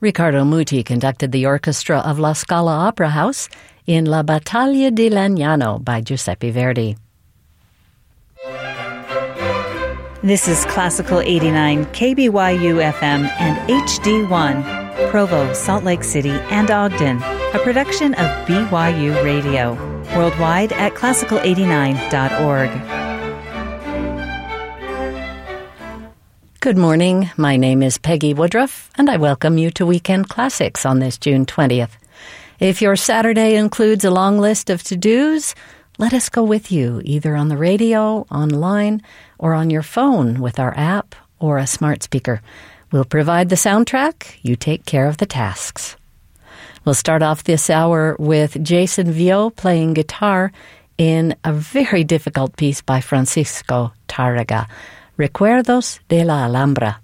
Riccardo Muti conducted the orchestra of La Scala Opera House in La Battaglia di Legnano by Giuseppe Verdi. This is Classical 89 KBYU FM and HD1, Provo, Salt Lake City, and Ogden, a production of BYU Radio, worldwide at classical89.org. Good morning, my name is Peggy Woodruff, and I welcome you to Weekend Classics on this June 20th. If your Saturday includes a long list of to-dos, let us go with you, either on the radio, online, or on your phone with our app or a smart speaker. We'll provide the soundtrack, you take care of the tasks. We'll start off this hour with Jason Viau playing guitar in a very difficult piece by Francisco Tárrega, Recuerdos de la Alhambra.